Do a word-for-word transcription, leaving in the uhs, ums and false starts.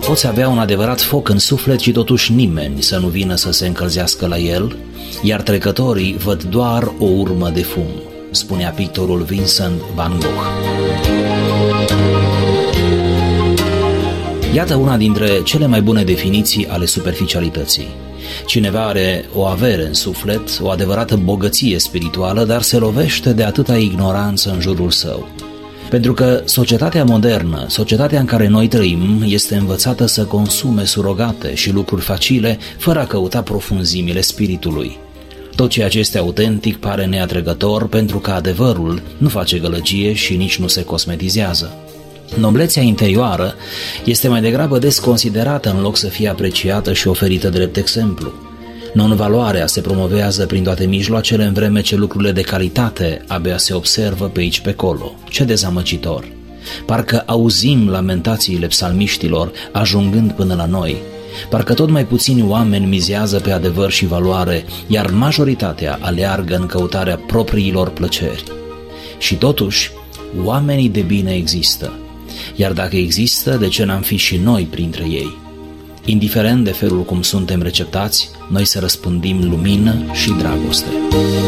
poți avea un adevărat foc în suflet și totuși nimeni să nu vină să se încălzească la el, iar trecătorii văd doar o urmă de fum, spunea pictorul Vincent van Gogh. Iată una dintre cele mai bune definiții ale superficialității. Cineva are o avere în suflet, o adevărată bogăție spirituală, dar se lovește de atâta ignoranță în jurul său. Pentru că societatea modernă, societatea în care noi trăim, este învățată să consume surogate și lucruri facile, fără a căuta profunzimile spiritului. Tot ceea ce este autentic pare neatrăgător, pentru că adevărul nu face gălăgie și nici nu se cosmetizează. Noblețea interioară este mai degrabă desconsiderată în loc să fie apreciată și oferită drept exemplu. Non-valoarea se promovează prin toate mijloacele, în vreme ce lucrurile de calitate abia se observă pe aici pe acolo. Ce dezamăgitor! Parcă auzim lamentațiile psalmiștilor ajungând până la noi. Parcă tot mai puțini oameni mizează pe adevăr și valoare, iar majoritatea aleargă în căutarea propriilor plăceri. Și totuși, oamenii de bine există. Iar dacă există, de ce n-am fi și noi printre ei? Indiferent de felul cum suntem receptați, noi să răspândim lumină și dragoste.